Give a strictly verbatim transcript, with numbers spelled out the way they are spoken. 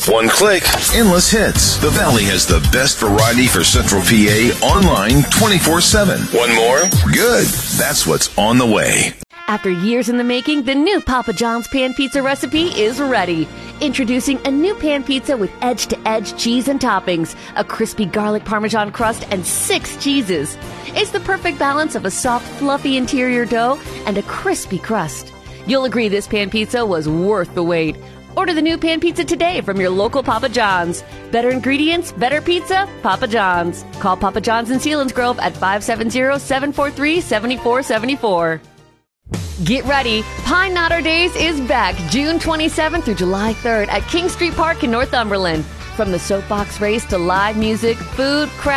One click, endless hits. The Valley has the best variety for Central P A online twenty-four seven. One more? Good. That's what's on the way. After years in the making, the new Papa John's Pan Pizza recipe is ready. Introducing a new pan pizza with edge-to-edge cheese and toppings, a crispy garlic parmesan crust, and six cheeses. It's the perfect balance of a soft, fluffy interior dough and a crispy crust. You'll agree this pan pizza was worth the wait. Order the new pan pizza today from your local Papa John's. Better ingredients, better pizza, Papa John's. Call Papa John's in Selinsgrove at five seven zero, seven four three, seven four seven four. Get ready. Pine Knotter Days is back June twenty-seventh through July third at King Street Park in Northumberland. From the soapbox race to live music, food, craft,